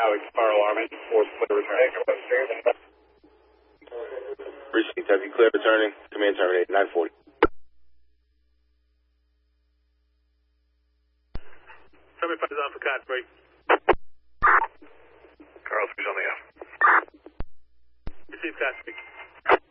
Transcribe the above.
Alex Fire Alarm, engine 4 clear returning. Precinct, have you clear returning? Command terminate, 940. Somebody is on for Cotton Break. Carl 3's on the F. Receive Cotton Break.